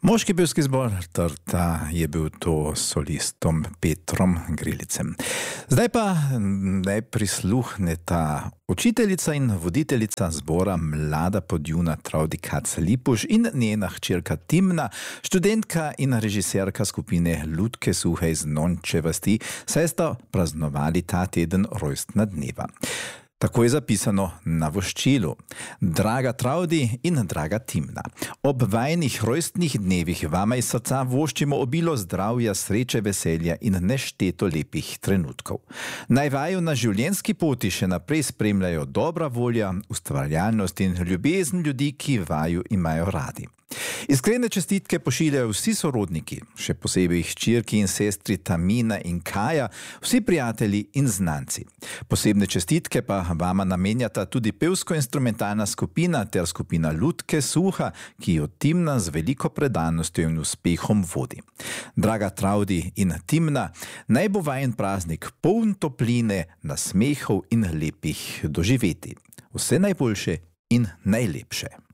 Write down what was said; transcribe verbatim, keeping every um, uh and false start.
Moški pevski zbor Trta je bil to s solistom Petrom Grilicem. Zdaj pa naj prisluhne ta učiteljica in voditeljica zbora Mlada Podjuna Travdi Kac-Lipuš in njena hčerka Timna, študentka in režiserka skupine Lutke Suhe iz Nonče vasti, saj sta praznovali ta teden rojstna dneva. Tako je zapisano na voščilu. Draga Travdi in draga Timna, ob vajnih rojstnih dnevih vama iz srca voščimo obilo zdravja, sreče, veselja in nešteto lepih trenutkov. Naj vaju na življenjski poti še naprej spremljajo dobra volja, ustvarjalnost in ljubezen ljudi, ki vaju imajo radi. Iskrene čestitke pošiljajo vsi sorodniki, še posebej hčerki in sestri Tamina in Kaja, vsi prijatelji in znanci. Posebne čestitke pa vama namenjata tudi pevsko-instrumentalna skupina ter skupina Lutke Suha, ki jo Timna z veliko predanostjo in uspehom vodi. Draga Travdi in Timna, naj bo vajen praznik poln topline, nasmehov in lepih doživetij. Vse najboljše in najlepše.